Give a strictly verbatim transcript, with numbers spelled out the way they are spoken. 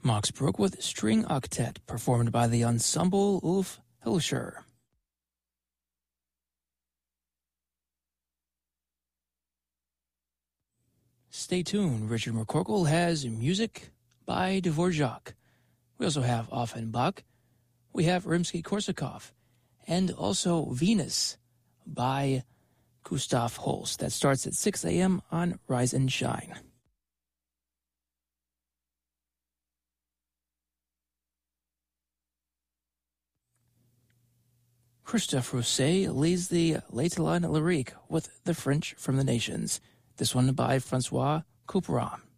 Max Bruch with String Octet, performed by the Ensemble Ulf Hilscher. Stay tuned, Richard McCorkle has music by Dvorak. We also have Offenbach. We have Rimsky-Korsakov. And also Venus by Gustav Holst. That starts at six a.m. on Rise and Shine. Christophe Rousset leads the L'Étalon Lyrique with The French from the Nations. This one by Francois Couperin.